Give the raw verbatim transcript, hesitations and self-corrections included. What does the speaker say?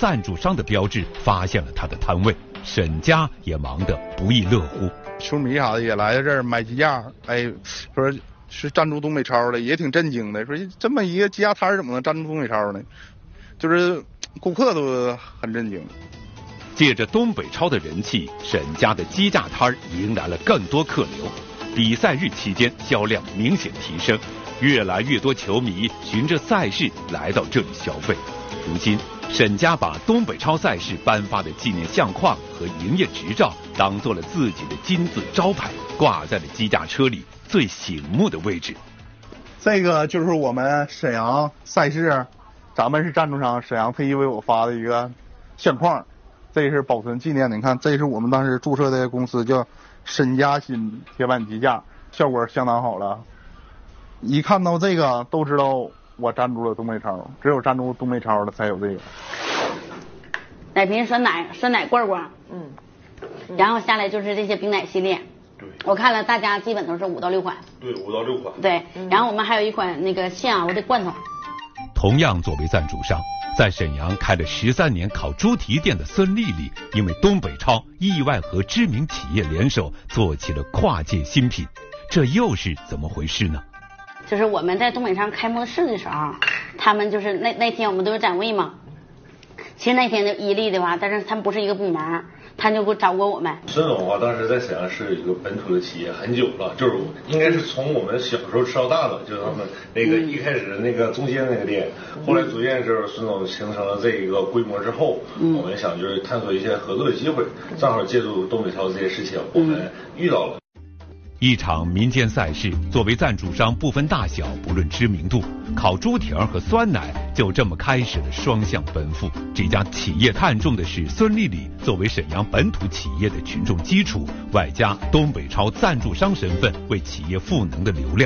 赞助商的标志，发现了他的摊位。沈家也忙得不亦乐乎， 球迷啥的也来这儿买鸡架，哎，说是赞助东北超的，也挺震惊的，说这么一个鸡架摊怎么能赞助东北超呢？就是顾客都很震惊。 借着东北超的人气，沈家的鸡架摊迎来了更多客流。比赛日期间销量明显提升，越来越多球迷循着赛事来到这里消费。如今沈家把东北超赛事颁发的纪念相框和营业执照当做了自己的金字招牌，挂在了机架车里最醒目的位置。 这个就是我们沈阳赛事，咱们是赞助商，沈阳特意为我发的一个相框，这是保存纪念的。你看，这是我们当时注册的公司叫沈家新铁板机架，效果相当好了。一看到这个都知道我赞助了东北超，只有赞助东北超的才有这个。 奶瓶、酸奶、酸奶罐罐，嗯，然后下来就是这些冰奶系列。 对， 我看了大家基本都是五到六款。 对，五到六款。 对，然后我们还有一款那个现熬的罐头。 同样作为赞助商，在沈阳开了十三年烤猪蹄店的孙丽丽，因为东北超意外和知名企业联手做起了跨界新品，这又是怎么回事呢？ 就是我们在东北超开幕式的时候，他们就是那那天我们都有展位嘛。其实那天的伊利的话，但是他们不是一个部门，他就给我找过我们。 孙总的话，当时在沈阳是一个本土的企业很久了，就是应该是从我们小时候吃到大的，就是他们那个一开始的那个中间那个店，后来逐渐就是孙总形成了这一个规模之后，我们想就是探索一些合作的机会，正好借助东北超这些事情，我们遇到了。 一场民间赛事，作为赞助商不分大小，不论知名度，烤猪蹄儿和酸奶就这么开始了双向奔赴。这家企业看重的是孙丽丽作为沈阳本土企业的群众基础，外加东北超赞助商身份为企业赋能的流量。